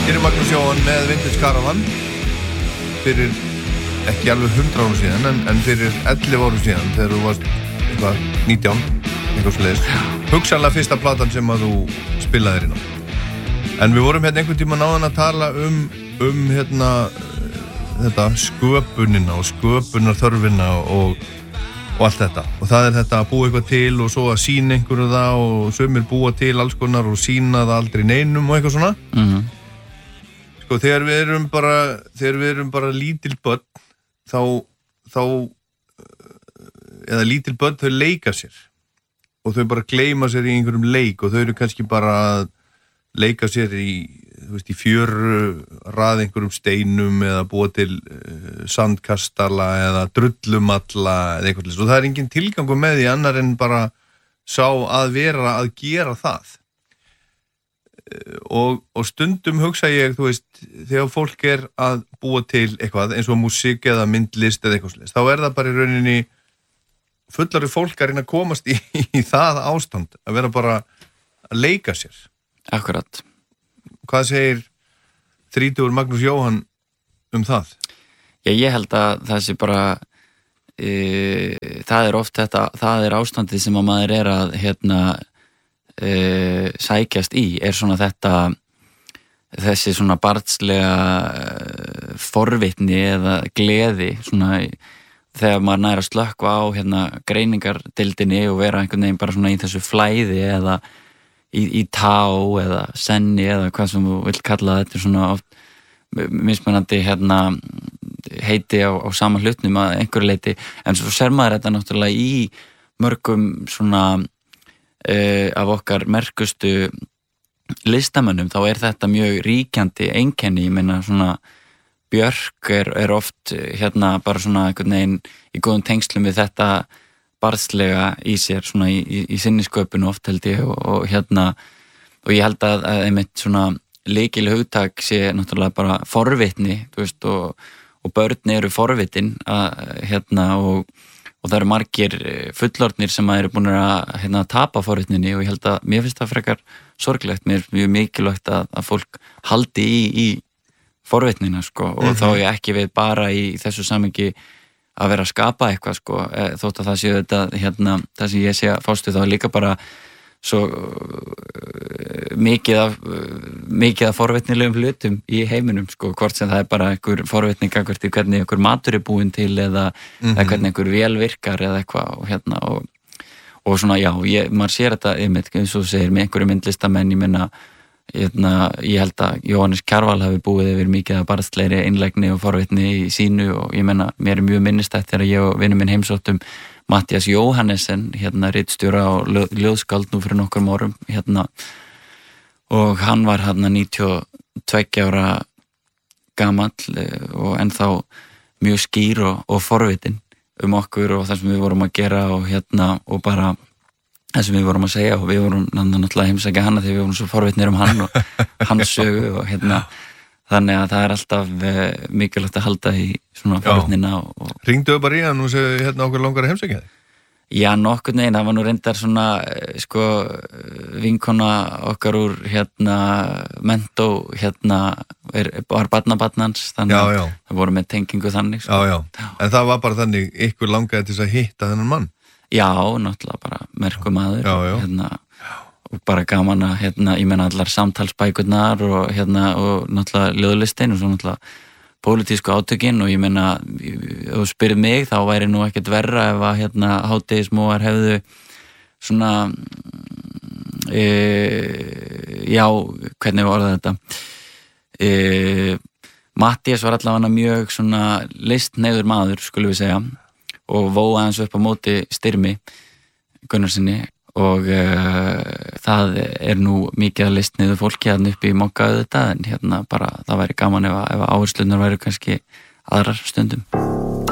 Hér Magnús Jóhann með Vintage Caravan fyrir ekki alveg 100 árum síðan en fyrir 11 árum síðan þegar þú varst eitthvað 19 eitthvað svoleiðis. Hugsanlega fyrsta platan sem að þú spilaðir inn á. En við vorum hérna einhvern tíma náðan að tala um hérna þetta sköpunina og sköpunarþörfina og allt þetta. Og það þetta að búa eitthvað til og svo að sýna einhverju það og sumir búa til alls konar og sýna það aldrei neinum og eitthvað svona. Sko, þegar við erum bara lítil börn, þá eða lítil börn, þau leika sér og þau bara gleyma sér í einhverjum leik og þau eru kannski bara að leika sér í fjöru, raða einhverjum steinum eða búa til sandkastala eða drullumalla eða eitthvað slíkt og það er engin tilgangur með því annar en bara sá að vera að gera það. Og stundum hugsa ég, þú veist, þegar fólk er að búa til eitthvað eins og músík eða myndlist eða eitthvað slíkt, þá er það bara í rauninni fullari fólk að reyna að komast í það ástand, að vera bara að leika sér. Akkurat. Hvað segir 30 Magnús Jóhann það? Já, ég held að það sé bara það er oft þetta, það er ástandið sem að maður er að sækjast í, er svona þessi svona barnslega forvitni eða gleði svona þegar maður nær að slökkva á greiningardeildinni og vera einhvern veginn bara svona í þessu flæði eða í tá eða senni eða hvað sem þú vilt kalla þetta svona oft mismunandi heiti á sama hlutnum að einhverju leiti, en svo ser maður þetta náttúrulega í mörgum svona af okkar merkustu listamönnum, þá er þetta mjög ríkjandi einkenni. Ég meina svona Björk er oft bara svona einhvern veginn í góðum tengslum við þetta barnslega í sér svona í sinni sköpun oft held ég og ég held að einmitt svona lykil hugtak sé náttúrulega bara forvitni, þú veist, og börn eru forvitin og það eru margir fullorðnir sem eru búin að tapa forvitninni og ég held að mér finnst það frekar sorglegt, mér er mjög mikilvægt að fólk haldi í forvitnina sko, og þá ég ekki við bara í þessu samhengi að vera að skapa eitthvað sko, þótt að það séu þetta það sem ég sé að fástu þá líka bara svo mikið af forvitnilegum hlutum í heiminum sko, hvort sem það er bara einhver forvitning hvert í hvernig einhver matur er búinn til eða hvernig einhver vél virkar eða eitthvað og svona já, maður sér þetta einmitt, eins og þú segir, með einhverju myndlistamenn, ég meina ég held að Jóhannes Kjarval hafi búið yfir mikið af barnslegri einlægni og forvitni í sínu og ég meina, mér er mjög minnistætt þegar ég og vinur minn heimsóttum Matthías Jóhannesen, ritstjóra og ljóðskáld nú fyrir nokkrum árum, og hann var 92 ára gamall og ennþá mjög skýr og forvitin okkur og það sem við vorum að gera og bara það sem við vorum að segja og við vorum náttúrulega heimsækja hana þegar við vorum svo forvitnir hann og hans sögu og þannig að það er alltaf mikilvægt að halda í svona forvitnina Hringduðu bara í hann og segðu okkur langar að heimsækja þig? Já, nokkurn veginn, það var nú reyndar svona vinkona okkar úr Mentó var barnabarnans þannig að það voru með tengingu þannig sko. Já, en það var bara þannig ykkur langaði til að hitta þennan mann? Já, náttúrulega bara merkumaður og bara gaman að ég meina allar samtalsbækurnar og náttúrulega ljóðlistin og svo náttúrulega pólitísku átökin og ég meina ef þú spyrir mig þá væri nú ekkert verra ef að hádegismóar hefðu svona já, hvernig var þetta Matthías var allavega mjög svona listneyður maður, skulum við segja og vóa hans upp á móti Styrmi Gunnarsinni og það er nú mikið að listniðu fólki upp í Mokka auðvitað en bara það væri gaman ef áherslunar væri kannski aðrar stundum.